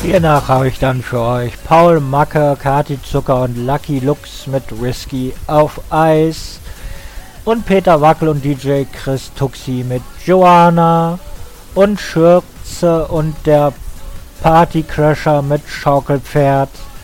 Hiernach habe ich dann für euch Paul Macke, Kati Zucker und Lucky Lux mit Whisky auf Eis und Peter Wackel und DJ Chris Tuxi mit Joanna und Schürze und der Partycrasher mit Schaukelpferd